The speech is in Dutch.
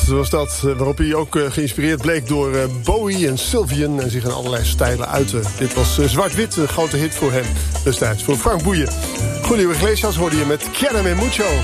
was dat. Waarop hij ook geïnspireerd bleek door Bowie en Sylvian en zich in allerlei stijlen uitte. Dit was Zwart-Wit, een grote hit voor hem destijds. Voor Frank Boeien. Julio Iglesias hoorde je met Quiéreme Mucho.